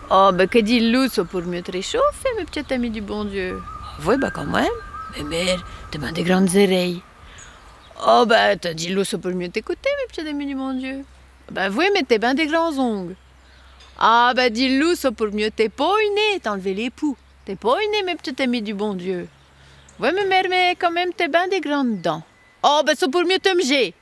Oh, bah, que dis-le, ça pour mieux te réchauffer, mes petits amis du bon Dieu. Oui, bah, quand même. Mais mère, t'as bien des grandes oreilles. Oh, bah, t'as dit l'eau, ça pour mieux t'écouter, mes petits amis du bon Dieu. Bah, oui, mais t'es bien des grands ongles. Ah, bah, dis-le, ça pour mieux t'es pas une t'enlever les poux. T'es pas une mes petits amis du bon Dieu. Oui, mais mère, mais quand même, t'es bien des grandes dents. Oh, bah, ça pour mieux te mger.